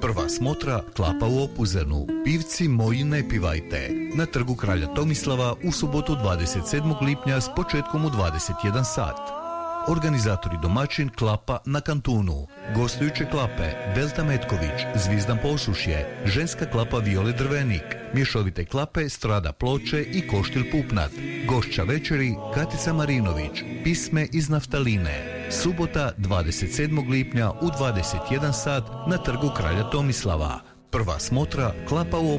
Prva smotra Klapa u Opuzenu. Pivci moji ne pivajte. Na trgu Kralja Tomislava u subotu 27. lipnja s početkom u 21 sat. Organizatori domaćin Klapa na Kantunu. Gostujuće klape Delta Metković, Zvizdan Posušje, ženska klapa Viole Drvenik, mješovite klape Strada Ploče i Koštilj Pupnat. Gošća večeri Katica Marinović, Pisme iz naftaline. Subota 27. lipnja u 21 sat na trgu Kralja Tomislava. Prva smotra Klapa u